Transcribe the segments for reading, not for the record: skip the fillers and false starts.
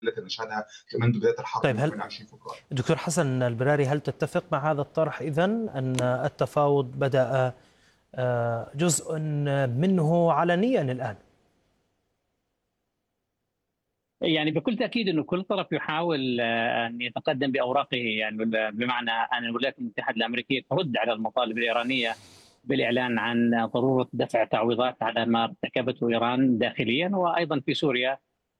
التي نشهدها منذ بداية الحرب طيب، من هل 28 فبراير. دكتور حسن البراري، هل تتفق مع هذا الطرح إذن أن التفاوض بدأ جزء منه علنيا الآن؟ يعني بكل تأكيد أنه كل طرف يحاول أن يتقدم بأوراقه، يعني بمعنى أن الولايات المتحدة الأمريكية ترد على المطالب الإيرانية بالإعلان عن ضرورة دفع تعويضات على ما ارتكبته إيران داخليا وأيضا في سوريا،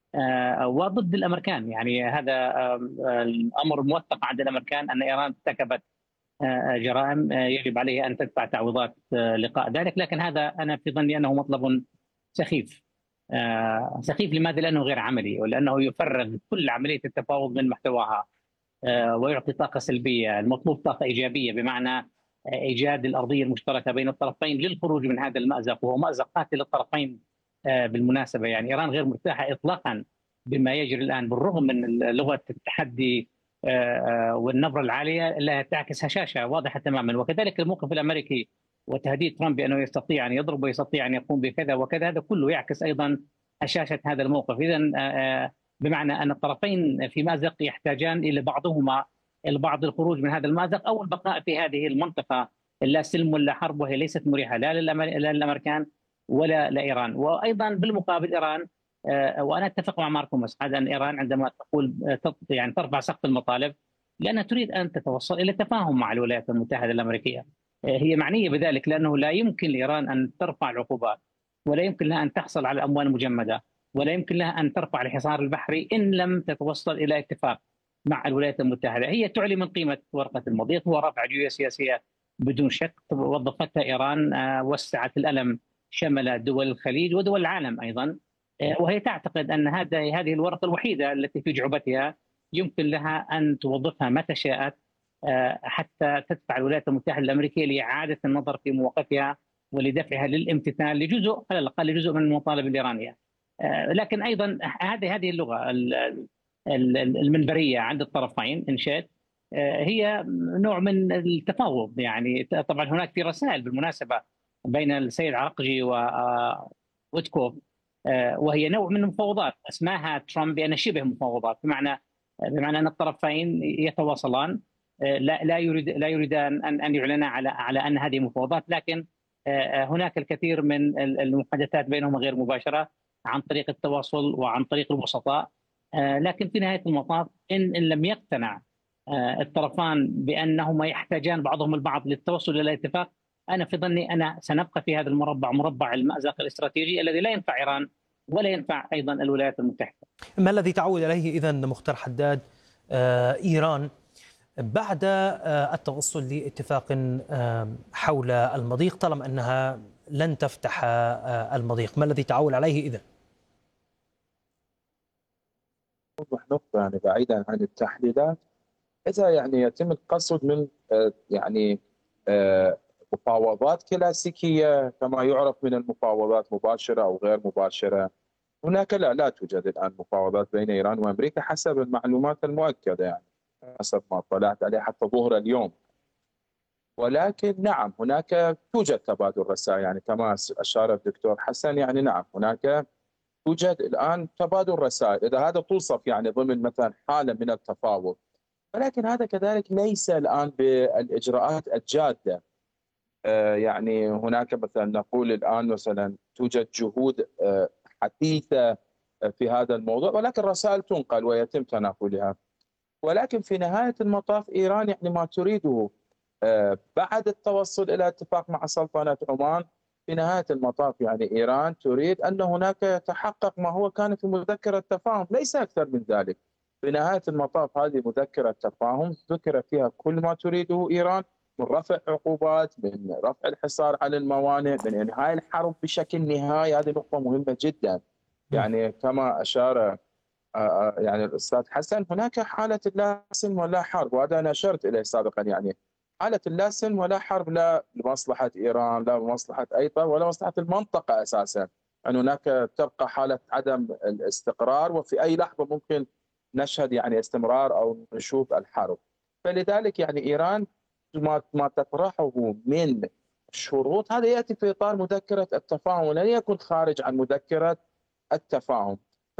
وضد الأمريكان. يعني هذا الأمر موثق عند الأمريكان أن إيران ارتكبت جرائم يجب عليها أن تدفع تعويضات لقاء ذلك، لكن هذا أنا في ظني أنه مطلب سخيف. سخيف لماذا؟ لأنه غير عملي، ولأنه يفرغ كل عملية التفاوض من محتواها، ويعطي طاقة سلبية. المطلوب طاقة إيجابية، بمعنى إيجاد الأرضية المشتركة بين الطرفين للخروج من هذا المأزق، وهو مأزق قاتل للطرفين. بالمناسبة يعني إيران غير مرتاحة إطلاقا بما يجري الآن، بالرغم من لغة التحدي والنبرة العالية لا تعكس هشاشة واضحة تماما. وكذلك الموقف الأمريكي وتهديد ترامب بأنه يستطيع أن يضرب ويستطيع أن يقوم بكذا وكذا، هذا كله يعكس أيضا هشاشة هذا الموقف. إذا بمعنى أن الطرفين في مأزق يحتاجان إلى بعضهما البعض الخروج من هذا المأزق أو البقاء في هذه المنطقة لا سلم ولا حرب، وهي ليست مريحة لا للأمريكان ولا لإيران. وأيضا بالمقابل إيران، وأنا أتفق مع ماركو مسعد أن إيران عندما تقول يعني ترفع سقف المطالب لأنها تريد أن تتوصل إلى تفاهم مع الولايات المتحدة الأمريكية. هي معنية بذلك لأنه لا يمكن لإيران أن ترفع العقوبات، ولا يمكن لها أن تحصل على الأموال المجمدة، ولا يمكن لها أن ترفع الحصار البحري إن لم تتوصل إلى اتفاق مع الولايات المتحدة. هي تعلي من قيمة ورقة المضيق، هو رفع جوية سياسية بدون شك وظفتها إيران، وسعت الألم، شمل دول الخليج ودول العالم أيضا. وهي تعتقد أن هذه الورقة الوحيدة التي في جعبتها يمكن لها أن توظفها متى شاءت، حتى تدفع الولايات المتحدة الأمريكية لإعادة النظر في مواقفها ولدفعها للامتثال لجزء على الأقل لجزء من المطالب الإيرانية. لكن أيضا هذه اللغة المنبرية عند الطرفين إن شئت هي نوع من التفاوض. يعني طبعا هناك في رسائل بالمناسبة بين السيد عرقجي وويتكوف، وهي نوع من المفاوضات اسماها ترامب بأن شبه مفاوضات، بمعنى ان الطرفين يتواصلان، لا يريدان ان يعلنا على ان هذه مفاوضات، لكن هناك الكثير من المحادثات بينهما غير مباشره عن طريق التواصل وعن طريق الوسطاء. لكن في نهايه المطاف ان لم يقتنع الطرفان بانهما يحتاجان بعضهم البعض للتوصل الى اتفاق، انا في ظني سنبقى في هذا المربع، مربع المأزق الاستراتيجي الذي لا ينفع ايران ولا ينفع ايضا الولايات المتحده. ما الذي تعود عليه اذن مختار حداد ايران بعد التوصل لاتفاق حول المضيق، طالما انها لن تفتح المضيق؟ ما الذي تعول عليه اذن؟ أوضح نقطة يعني بعيدا عن التحليلات، إذا يعني يتم القصد من يعني مفاوضات كلاسيكية كما يعرف من المفاوضات مباشرة أو غير مباشرة، هناك لا توجد الآن مفاوضات بين إيران وأمريكا حسب المعلومات المؤكدة، يعني حسب ما اطلعت عليه حتى ظهر اليوم. ولكن نعم هناك توجد تبادل رسائل، يعني كما أشار الدكتور حسن، يعني نعم هناك توجد الآن تبادل رسائل، إذا هذا توصف يعني ضمن مثلا حالة من التفاوض، ولكن هذا كذلك ليس الآن بالإجراءات الجادة. يعني هناك مثلا نقول الآن مثلا توجد جهود حثيثة في هذا الموضوع، ولكن رسائل تنقل ويتم تناقلها. ولكن في نهاية المطاف إيران يعني ما تريده بعد التوصل إلى اتفاق مع سلطنة عمان، في نهاية المطاف يعني إيران تريد أن هناك يتحقق ما هو كان في مذكرة تفاهم، ليس أكثر من ذلك. في نهاية المطاف هذه مذكرة تفاهم ذكر فيها كل ما تريده إيران من رفع عقوبات، من رفع الحصار على الموانئ، من إنهاء الحرب بشكل نهائي. هذه نقطة مهمة جدا. يعني كما أشار يعني الأستاذ حسن، هناك حالة لا سلم ولا حرب، وهذا أنا أشرت إليه سابقا. يعني حالة لا سلم ولا حرب لا لمصلحة إيران، لا لمصلحة أي طرف، ولا مصلحة المنطقة أساسا. أن هناك تبقى حالة عدم الاستقرار، وفي أي لحظة ممكن نشهد يعني استمرار أو نشوف الحرب. فلذلك يعني إيران ما تطرحه من شروط هذا يأتي في إطار مذكرة التفاهم، ولن يكون خارج عن مذكرة التفاهم.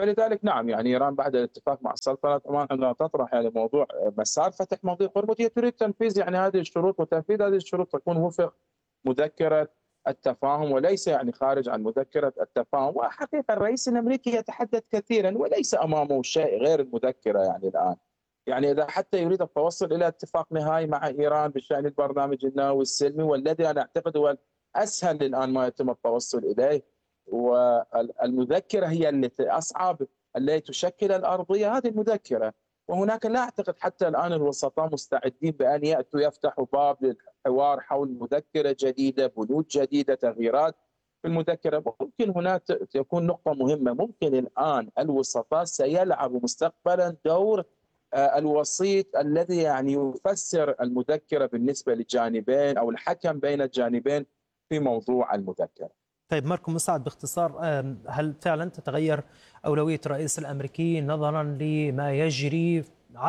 فلذلك نعم يعني إيران بعد الاتفاق مع سلطنة عمان عندما تطرح يعني موضوع مسار فتح مضيق هرمز، هي تريد تنفيذ يعني هذه الشروط، وتنفيذ هذه الشروط تكون وفق مذكرة التفاهم وليس يعني خارج عن مذكرة التفاهم. وحقيقة الرئيس الأمريكي يتحدث كثيرا وليس أمامه شيء غير المذكرة يعني الآن. يعني إذا حتى يريد التوصل إلى اتفاق نهائي مع إيران بشأن البرنامج النووي السلمي، والذي أنا أعتقد هو الأسهل الآن ما يتم التوصل إليه، والمذكرة هي التي أصعب، التي تشكل الأرضية، هذه المذكرة. وهناك لا أعتقد حتى الآن الوسطاء مستعدين بأن يأتوا يفتحوا باب للحوار حول مذكرة جديدة، بنود جديدة، تغييرات في المذكرة. ممكن هناك تكون نقطة مهمة، ممكن الآن الوسطاء سيلعب مستقبلا دور الوسيط الذي يعني يفسر المذكرة بالنسبة للجانبين أو الحكم بين الجانبين في موضوع المذكرة. طيب ماركو مساعد، باختصار هل فعلا تتغير أولوية الرئيس الأمريكي نظرا لما يجري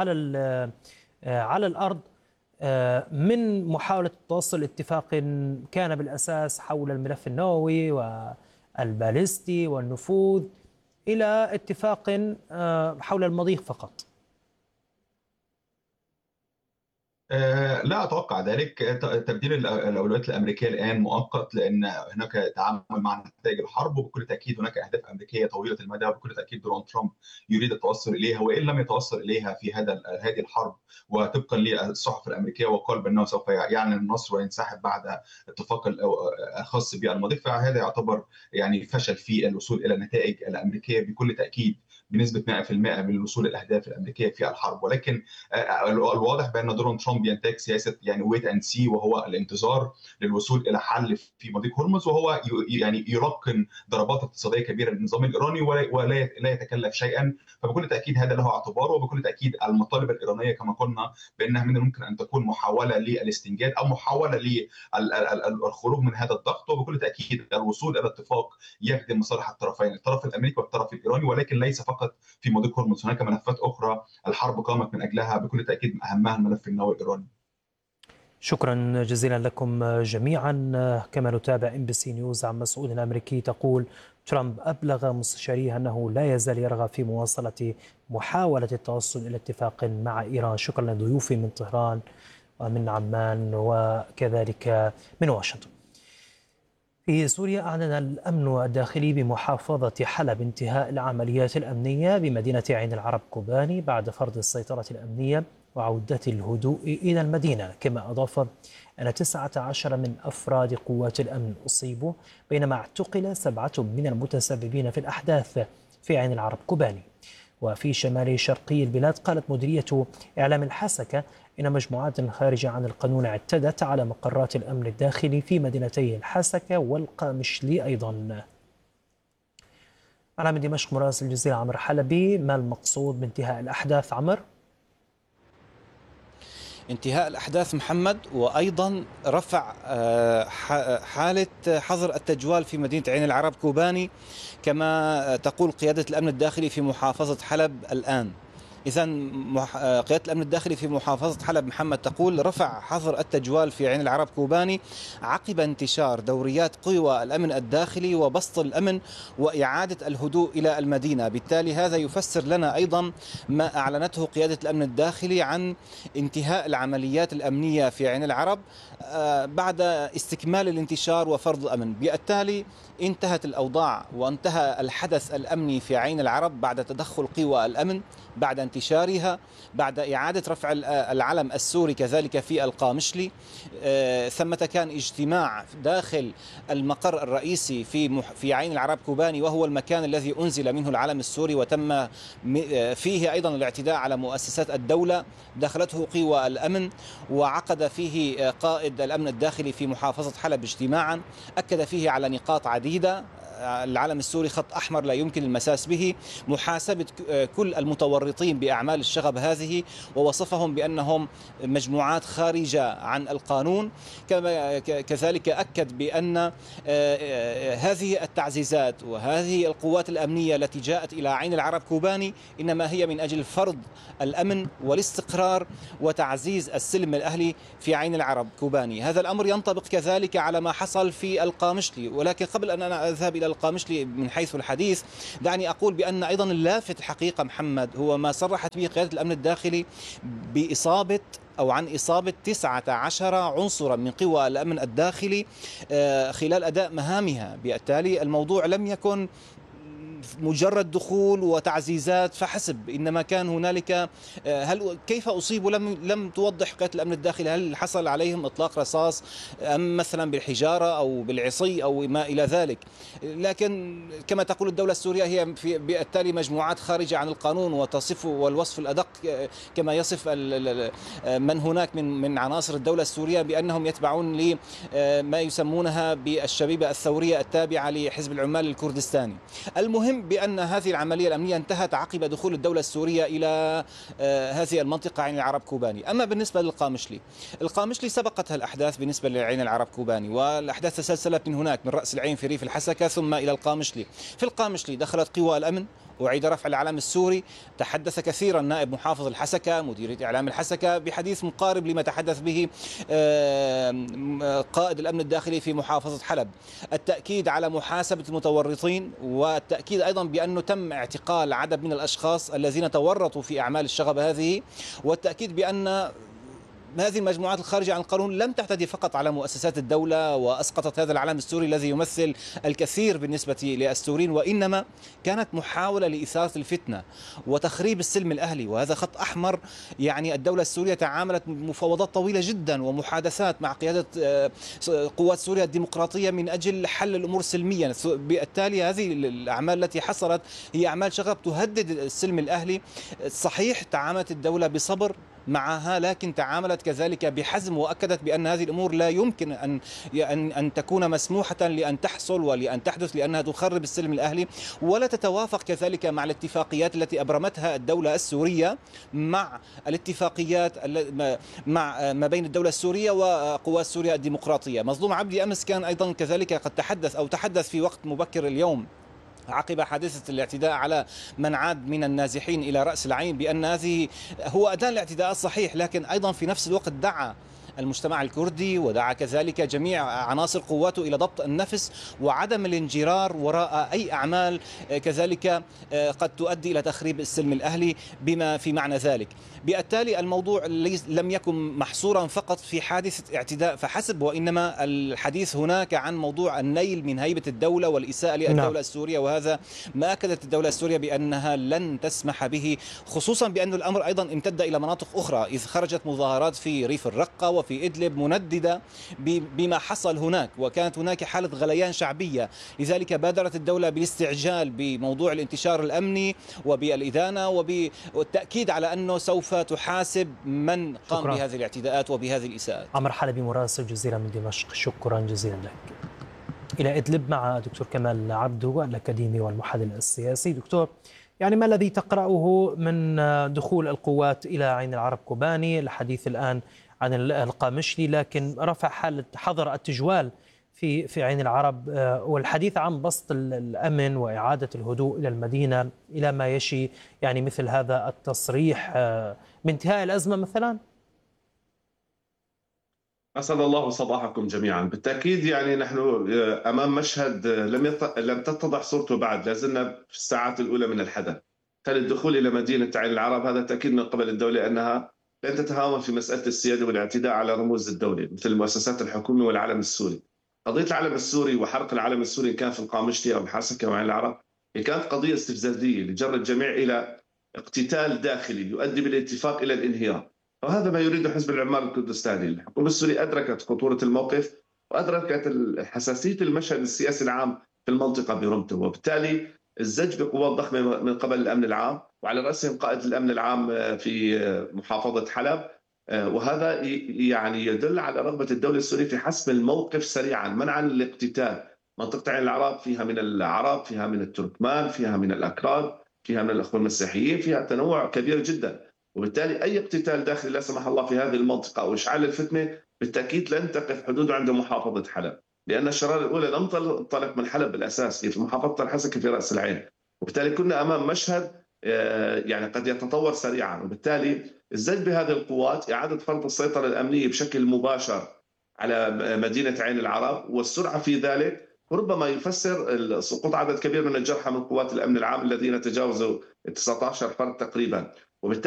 على الأرض من محاولة توصل لاتفاق كان بالأساس حول الملف النووي والباليستي والنفوذ إلى اتفاق حول المضيق فقط؟ لا أتوقع ذلك. تبديل الأولويات الأمريكية الآن مؤقت، لأن هناك تعامل مع نتائج الحرب، وبكل تأكيد هناك أهداف أمريكية طويلة المدى، وبكل تأكيد دونالد ترامب يريد التوصل إليها، وإن لم يتوصل إليها في هذه الحرب وطبقا للصحف الأمريكية، وقال بأنه سوف يعلن النصر وينسحب بعد اتفاق خاص بالمضيق، فهذا يعتبر يعني فشل في الوصول إلى النتائج الأمريكية بكل تأكيد بنسبة 100% من الوصول للأهداف الأمريكية في الحرب. ولكن الواضح بأن دونالد ترامب ينتهج سياسة يعني ويت أند سي، وهو الانتظار للوصول إلى حل في مضيق هرمز، وهو يعني يلقن ضربات اقتصادية كبيرة للنظام الإيراني ولا يتكلف شيئا. فبكل تأكيد هذا له اعتباره، وبكل تأكيد المطالب الإيرانية كما قلنا بأنها من الممكن أن تكون محاولة للاستنجاد أو محاولة للخروج من هذا الضغط، وبكل تأكيد الوصول إلى اتفاق يخدم مصالح الطرفين، الطرف الأمريكي والطرف الإيراني، ولكن ليس فقط في مضيق هرمز. هناك ملفات أخرى الحرب قامت من أجلها، بكل تأكيد أهمها الملف النووي الإيراني. شكرا جزيلا لكم جميعا. كما نتابع MBC نيوز عن مسؤول أمريكي تقول ترامب أبلغ مستشاريه أنه لا يزال يرغب في مواصلة محاولة التوصل إلى اتفاق مع إيران. شكرا لضيوفي من طهران ومن عمان وكذلك من واشنطن. في سوريا أعلن الأمن الداخلي بمحافظة حلب انتهاء العمليات الأمنية بمدينة عين العرب كوباني بعد فرض السيطرة الأمنية وعودة الهدوء إلى المدينة. كما أضاف أن 19 من أفراد قوات الأمن أصيبوا، بينما اعتقل 7 من المتسببين في الأحداث في عين العرب كوباني. وفي شمال شرقي البلاد قالت مديرية إعلام الحسكة إن مجموعات خارجة عن القانون اعتدت على مقرات الأمن الداخلي في مدينتي الحسكة والقامشلي أيضا. على من دمشق مراسل الجزيرة عمر حلبي، ما المقصود بانتهاء الأحداث عمر؟ انتهاء الأحداث محمد، وأيضا رفع حالة حظر التجوال في مدينة عين العرب كوباني كما تقول قيادة الأمن الداخلي في محافظة حلب الآن. إذا قيادة الأمن الداخلي في محافظة حلب محمد تقول رفع حظر التجوال في عين العرب كوباني عقب انتشار دوريات قوى الأمن الداخلي وبسط الأمن وإعادة الهدوء إلى المدينة. بالتالي هذا يفسر لنا أيضا ما أعلنته قيادة الأمن الداخلي عن انتهاء العمليات الأمنية في عين العرب بعد استكمال الانتشار وفرض الأمن. بالتالي انتهت الأوضاع وانتهى الحدث الأمني في عين العرب بعد تدخل قوى الأمن، بعد انتشارها، بعد إعادة رفع العلم السوري كذلك في القامشلي. ثمة كان اجتماع داخل المقر الرئيسي في عين العرب كوباني، وهو المكان الذي أنزل منه العلم السوري، وتم فيه أيضا الاعتداء على مؤسسات الدولة، دخلته قوى الأمن، وعقد فيه قائد الأمن الداخلي في محافظة حلب اجتماعا أكد فيه على نقاط عديدة. العلم السوري خط أحمر لا يمكن المساس به، محاسبة كل المتورطين بأعمال الشغب هذه، ووصفهم بأنهم مجموعات خارجة عن القانون. كذلك أكد بأن هذه التعزيزات وهذه القوات الأمنية التي جاءت إلى عين العرب كوباني إنما هي من أجل فرض الأمن والاستقرار وتعزيز السلم الأهلي في عين العرب كوباني. هذا الأمر ينطبق كذلك على ما حصل في القامشلي. ولكن قبل أن أنا أذهب إلى القامشلي من حيث الحديث، دعني أقول بأن أيضا اللافت الحقيقة محمد هو ما صرحت به قيادة الأمن الداخلي بإصابة أو عن إصابة 19 عنصرا من قوى الأمن الداخلي خلال أداء مهامها. بالتالي الموضوع لم يكن مجرد دخول وتعزيزات فحسب، انما كان هنالك كيف اصيبوا لم توضح قيادة الامن الداخلي. هل حصل عليهم اطلاق رصاص ام مثلا بالحجاره او بالعصي او ما الى ذلك؟ لكن كما تقول الدوله السوريه هي بالتالي مجموعات خارجه عن القانون، وتصف والوصف الادق كما يصف من هناك من عناصر الدوله السوريه بانهم يتبعون لما يسمونها بالشبيبه الثوريه التابعه لحزب العمال الكردستاني. المهم بأن هذه العملية الأمنية انتهت عقب دخول الدولة السورية إلى هذه المنطقة عين العرب كوباني. أما بالنسبة للقامشلي، القامشلي سبقتها الأحداث بالنسبة لعين العرب كوباني، والأحداث تسلسلت من هناك من رأس العين في ريف الحسكة ثم إلى القامشلي. في القامشلي دخلت قوى الأمن أعيد رفع العلم السوري. تحدث كثيرا نائب محافظ الحسكة مديرية إعلام الحسكة بحديث مقارب لما تحدث به قائد الأمن الداخلي في محافظة حلب. التأكيد على محاسبة المتورطين، والتأكيد أيضا بأنه تم اعتقال عدد من الأشخاص الذين تورطوا في أعمال الشغب هذه، والتأكيد بأن هذه المجموعات الخارجة عن القانون لم تعتدي فقط على مؤسسات الدولة وأسقطت هذا العلم السوري الذي يمثل الكثير بالنسبة للسوريين، وإنما كانت محاولة لإثارة الفتنة وتخريب السلم الأهلي، وهذا خط أحمر. يعني الدولة السورية تعاملت مفاوضات طويلة جدا ومحادثات مع قيادة قوات سوريا الديمقراطية من أجل حل الأمور سلميا. بالتالي هذه الأعمال التي حصلت هي أعمال شغب تهدد السلم الأهلي. صحيح تعاملت الدولة بصبر معها، لكن تعاملت كذلك بحزم، وأكدت بأن هذه الأمور لا يمكن أن تكون مسموحة لأن تحصل ولأن تحدث، لأنها تخرب السلم الأهلي ولا تتوافق كذلك مع الاتفاقيات التي أبرمتها الدولة السورية مع الاتفاقيات ما بين الدولة السورية وقوات سوريا الديمقراطية. مظلوم عبدي أمس كان أيضا كذلك قد تحدث في وقت مبكر اليوم عقب حادثة الاعتداء على من عاد من النازحين إلى رأس العين بأن هذه هو أداة الاعتداء الصحيح، لكن أيضا في نفس الوقت دعا المجتمع الكردي ودعا كذلك جميع عناصر قواته إلى ضبط النفس وعدم الانجرار وراء أي أعمال كذلك قد تؤدي إلى تخريب السلم الأهلي بما في معنى ذلك. بالتالي الموضوع لم يكن محصورا فقط في حادثة اعتداء فحسب، وإنما الحديث هناك عن موضوع النيل من هيبة الدولة والإساءة للدولة السورية، وهذا ما أكدت الدولة السورية بأنها لن تسمح به، خصوصا بأن الأمر أيضا امتد إلى مناطق أخرى، إذ خرجت مظاهرات في ريف الرقة وفي إدلب منددة بما حصل هناك، وكانت هناك حالة غليان شعبية. لذلك بادرت الدولة بالاستعجال بموضوع الانتشار الأمني وبالإدانة والتأكيد على أنه سوف تحاسب من قام بهذه الاعتداءات وبهذه الإساءات. عمر حلبي مراسل جزيرة من دمشق، شكرا جزيلا لك. إلى إدلب مع دكتور كمال عبدو الأكاديمي والمحلل السياسي. دكتور، يعني ما الذي تقرأه من دخول القوات إلى عين العرب كوباني؟ الحديث الآن عن القامشلي، لكن رفع حالة حظر التجوال في عين العرب، والحديث عن بسط الأمن وإعادة الهدوء إلى المدينة، إلى ما يشي يعني مثل هذا التصريح بانتهاء الأزمة مثلا؟ أسعد الله صباحكم جميعا. بالتأكيد يعني نحن أمام مشهد لم تتضح صورته بعد، لازلنا في الساعات الأولى من الحدث. الدخول إلى مدينة عين العرب هذا تأكيد من قبل الدولة أنها لن تتهاون في مسألة السيادة والاعتداء على رموز الدولة مثل المؤسسات الحكومية والعلم السوري. قضية العلم السوري وحرق العلم السوري إن كان في القامشلي أو الحسكة وعين العرب هي كانت قضية استفزازية لجر الجميع إلى اقتتال داخلي يؤدي بالاتفاق إلى الانهيار، وهذا ما يريده حزب العمال الكردستاني. الحكومة السورية أدركت خطورة الموقف وأدركت حساسية المشهد السياسي العام في المنطقة برمته، وبالتالي الزج بقوات ضخمة من قبل الأمن العام وعلى رأسهم قائد الأمن العام في محافظة حلب، وهذا يعني يدل على رغبة الدولة السورية في حسم الموقف سريعا منعا للاقتتال. منطقة عين العرب فيها من العرب، فيها من التركمان، فيها من الأكراد، فيها من الأخوة المسيحيين، فيها تنوع كبير جدا، وبالتالي أي اقتتال داخلي لا سمح الله في هذه المنطقة أو إشعال الفتنة بالتأكيد لن تقف حدوده عند محافظة حلب، لأن الشرارة الأولى لم تنطلق من حلب بالأساس، هي في محافظة الحسكة في رأس العين، وبالتالي كنا أمام مشهد يعني قد يتطور سريعا. وبالتالي الزج بهذه القوات إعادة فرض السيطرة الأمنية بشكل مباشر على مدينة عين العرب، والسرعة في ذلك وربما يفسر سقوط عدد كبير من الجرحى من قوات الأمن العام الذين تجاوزوا 19 فرد تقريبا. وبالتالي